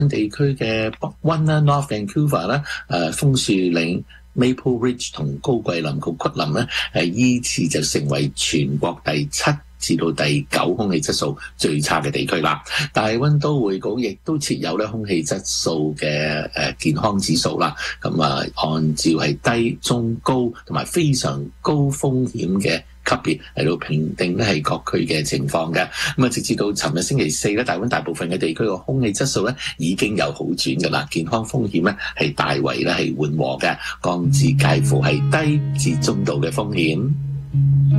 地區嘅北溫啦 ，North Vancouver 啦，楓樹嶺、Maple Ridge 同高桂林及橘林咧，依次就成為全國第7至到第9空氣質素最差嘅地區啦。大溫都會局亦都設有咧空氣質素嘅健康指數啦。咁按照係低、中、高同埋非常高風險嘅級別嚟到評定咧係各區嘅情況嘅。咁直至到尋日星期4咧，大溫大部分嘅地區個空氣質素咧已經有好轉㗎啦，健康風險咧係大為咧係緩和嘅，降至介乎係低至中度嘅風險。